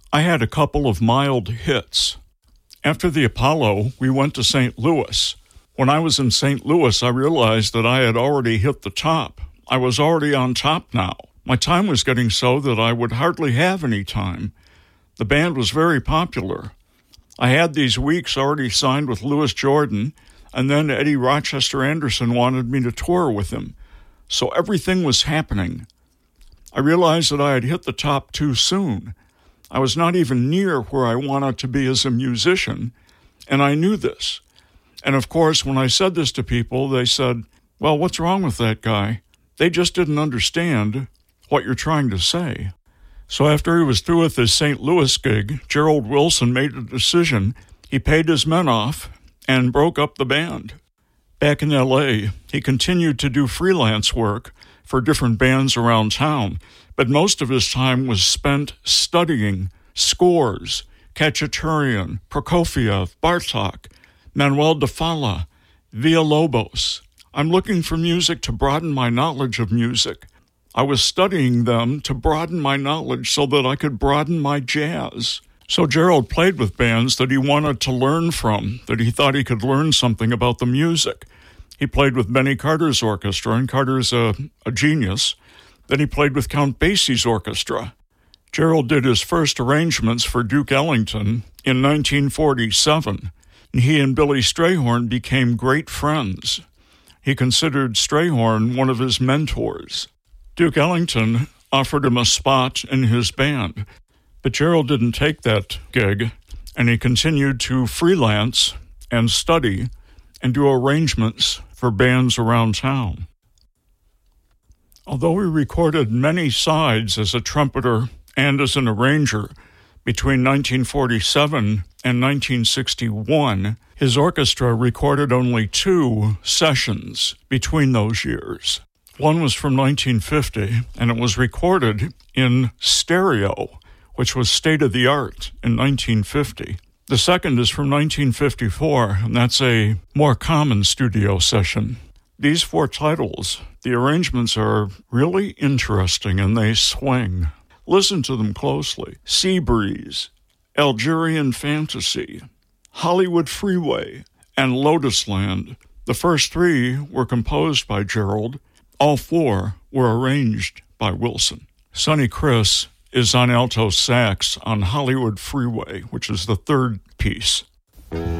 I had a couple of mild hits. After the Apollo, we went to St. Louis. When I was in St. Louis, I realized that I had already hit the top. I was already on top now. My time was getting so that I would hardly have any time. The band was very popular. I had these weeks already signed with Louis Jordan, and then Eddie Rochester Anderson wanted me to tour with him. So everything was happening. I realized that I had hit the top too soon. I was not even near where I wanted to be as a musician, and I knew this. And of course, when I said this to people, they said, "Well, what's wrong with that guy?" They just didn't understand what you're trying to say. So after he was through with his St. Louis gig, Gerald Wilson made a decision. He paid his men off and broke up the band. Back in L.A., he continued to do freelance work for different bands around town, but most of his time was spent studying scores, Khachaturian, Prokofiev, Bartok, Manuel de Falla, Villalobos. I'm looking for music to broaden my knowledge of music. I was studying them to broaden my knowledge so that I could broaden my jazz. So Gerald played with bands that he wanted to learn from, that he thought he could learn something about the music. He played with Benny Carter's orchestra, and Carter's a genius. Then he played with Count Basie's orchestra. Gerald did his first arrangements for Duke Ellington in 1947, and he and Billy Strayhorn became great friends. He considered Strayhorn one of his mentors. Duke Ellington offered him a spot in his band, but Gerald didn't take that gig, and he continued to freelance and study and do arrangements for bands around town. Although he recorded many sides as a trumpeter and as an arranger between 1947 and 1961, his orchestra recorded only 2 sessions between those years. One was from 1950, and it was recorded in stereo, which was state-of-the-art in 1950. The second is from 1954, and that's a more common studio session. These 4 titles, the arrangements are really interesting and they swing. Listen to them closely. Sea Breeze, Algerian Fantasy, Hollywood Freeway, and Lotus Land. The first 3 were composed by Gerald. All 4 were arranged by Wilson. Sonny Criss is on alto sax on Hollywood Freeway, which is the 3rd piece.